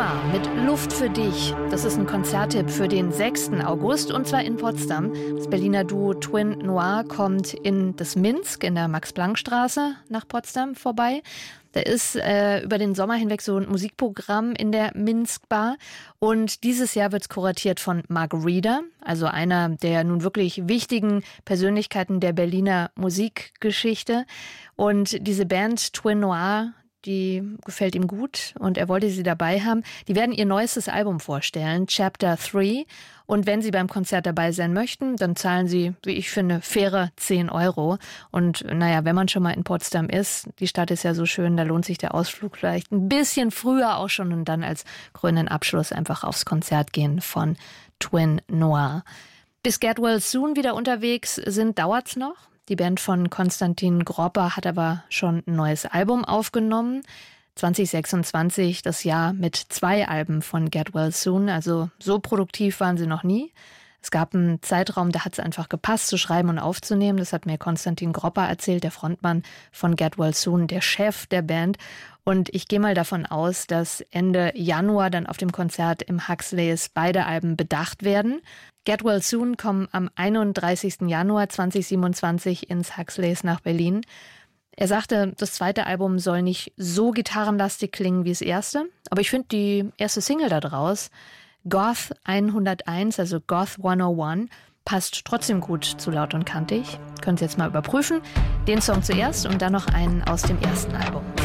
Noir mit Luft für dich. Das ist ein Konzerttipp für den 6. August und zwar in Potsdam. Das Berliner Duo Twin Noir kommt in das Minsk in der Max-Planck-Straße nach Potsdam vorbei. Da ist über den Sommer hinweg so ein Musikprogramm in der Minsk-Bar. Und dieses Jahr wird es kuratiert von Mark Reeder, also einer der nun wirklich wichtigen Persönlichkeiten der Berliner Musikgeschichte. Und diese Band Twin Noir, die gefällt ihm gut und er wollte sie dabei haben. Die werden ihr neuestes Album vorstellen, Chapter 3. Und wenn Sie beim Konzert dabei sein möchten, dann zahlen Sie, wie ich finde, faire 10 €. Und naja, wenn man schon mal in Potsdam ist, die Stadt ist ja so schön, da lohnt sich der Ausflug vielleicht ein bisschen früher auch schon und dann als krönenden Abschluss einfach aufs Konzert gehen von Twin Noir. Bis Get Well Soon wieder unterwegs sind, dauert's noch. Die Band von Konstantin Gropper hat aber schon ein neues Album aufgenommen. 2026, das Jahr mit 2 Alben von Get Well Soon. Also so produktiv waren sie noch nie. Es gab einen Zeitraum, da hat es einfach gepasst, zu schreiben und aufzunehmen. Das hat mir Konstantin Gropper erzählt, der Frontmann von Get Well Soon, der Chef der Band. Und ich gehe mal davon aus, dass Ende Januar dann auf dem Konzert im Huxleys beide Alben bedacht werden. Get Well Soon kommen am 31. Januar 2027 ins Huxleys nach Berlin. Er sagte, das zweite Album soll nicht so gitarrenlastig klingen wie das erste. Aber ich finde die erste Single da draus, Goth 101, also Goth 101, passt trotzdem gut zu Laut und Kantig. Könnt ihr jetzt mal überprüfen. Den Song zuerst und dann noch einen aus dem ersten Album.